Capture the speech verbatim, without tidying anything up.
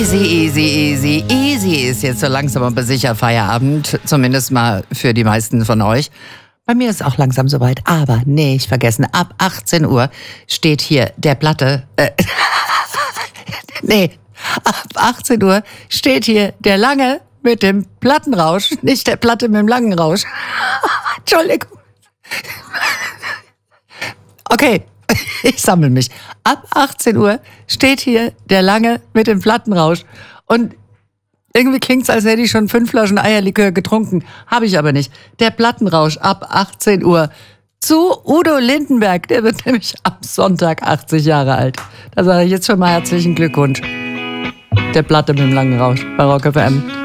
Easy, easy, easy, easy ist jetzt so langsam aber sicher Feierabend, zumindest mal für die meisten von euch. Bei mir ist auch langsam soweit, aber nicht vergessen, ab achtzehn Uhr steht hier der Platte, äh, nee, ab achtzehn Uhr steht hier der Lange mit dem Plattenrausch, nicht der Platte mit dem langen Rausch. Entschuldigung. Okay, ich sammle mich. Ab achtzehn Uhr steht hier der Lange mit dem Plattenrausch. Und irgendwie klingt's, als hätte ich schon fünf Flaschen Eierlikör getrunken. Habe ich aber nicht. Der Plattenrausch ab achtzehn Uhr zu Udo Lindenberg. Der wird nämlich am Sonntag achtzig Jahre alt. Da sage ich jetzt schon mal herzlichen Glückwunsch. Der Platte mit dem langen Rausch bei Rock F M.